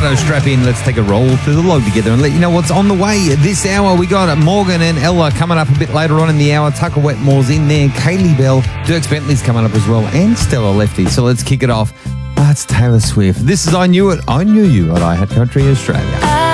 Righto, strap in. Let's take a roll through the log together and let you know what's on the way this hour. We got Morgan and Ella coming up a bit later on in the hour. Tucker Wetmore's in there. Kaylee Bell. Dirks Bentley's coming up as well. And Stella Lefty. So let's kick it off. It's Taylor Swift. This is I Knew It. I Knew You at iHeart Country Australia.